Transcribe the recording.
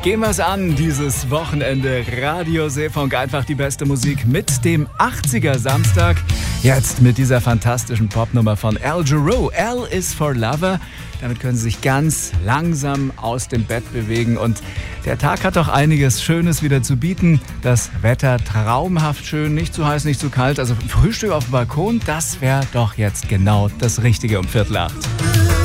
Gehen wir's an, dieses Wochenende. Radio Seefunk, einfach die beste Musik mit dem 80er Samstag. Jetzt mit dieser fantastischen Popnummer von Al Jarreau. L is for Lover. Damit können Sie sich ganz langsam aus dem Bett bewegen. Und der Tag hat doch einiges Schönes wieder zu bieten. Das Wetter traumhaft schön, nicht zu heiß, nicht zu kalt. Also Frühstück auf dem Balkon, das wäre doch jetzt genau das Richtige um 7:45.